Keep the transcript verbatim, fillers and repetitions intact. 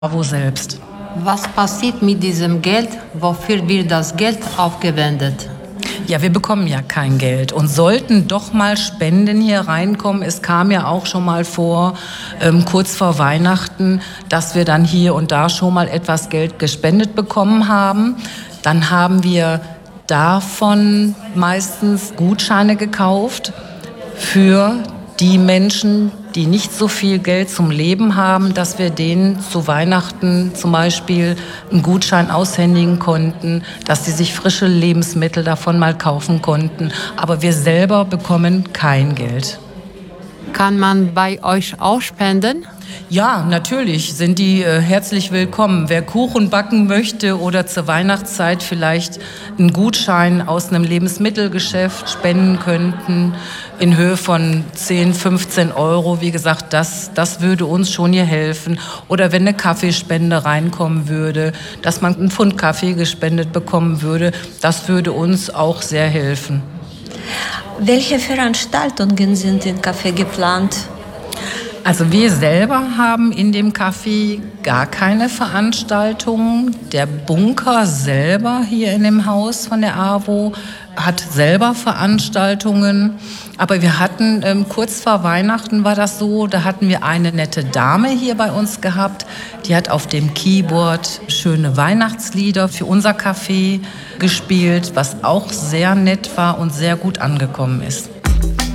AWO selbst. Was passiert mit diesem Geld? Wofür wird das Geld aufgewendet? Ja, wir bekommen ja kein Geld und sollten doch mal Spenden hier reinkommen. Es kam ja auch schon mal vor, ähm, kurz vor Weihnachten, dass wir dann hier und da schon mal etwas Geld gespendet bekommen haben. Dann haben wir davon meistens Gutscheine gekauft für die Menschen, die nicht so viel Geld zum Leben haben, dass wir denen zu Weihnachten zum Beispiel einen Gutschein aushändigen konnten, dass sie sich frische Lebensmittel davon mal kaufen konnten. Aber wir selber bekommen kein Geld. Kann man bei euch auch spenden? Ja, natürlich sind die äh, herzlich willkommen. Wer Kuchen backen möchte oder zur Weihnachtszeit vielleicht einen Gutschein aus einem Lebensmittelgeschäft spenden könnten in Höhe von zehn, fünfzehn Euro. Wie gesagt, das, das würde uns schon hier helfen. Oder wenn eine Kaffeespende reinkommen würde, dass man einen Pfund Kaffee gespendet bekommen würde, das würde uns auch sehr helfen. Welche Veranstaltungen sind im Café geplant? Also wir selber haben in dem Café gar keine Veranstaltungen. Der Bunker selber hier in dem Haus von der AWO hat selber Veranstaltungen. Aber wir hatten, ähm, kurz vor Weihnachten war das so, da hatten wir eine nette Dame hier bei uns gehabt. Die hat auf dem Keyboard schöne Weihnachtslieder für unser Café gespielt, was auch sehr nett war und sehr gut angekommen ist.